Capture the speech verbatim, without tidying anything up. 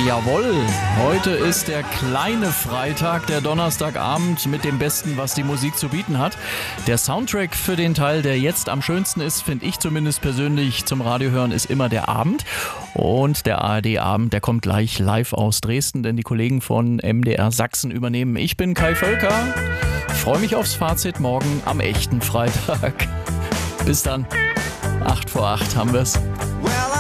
jawohl. Heute ist der kleine Freitag, der Donnerstagabend mit dem Besten, was die Musik zu bieten hat. Der Soundtrack für den Teil, der jetzt am schönsten ist, finde ich zumindest persönlich zum Radiohören, ist immer der Abend. Und der A R D-Abend, der kommt gleich live aus Dresden, denn die Kollegen von M D R Sachsen übernehmen. Ich bin Kai Völker, freue mich aufs Fazit morgen am echten Freitag. Bis dann, acht vor acht haben wir's.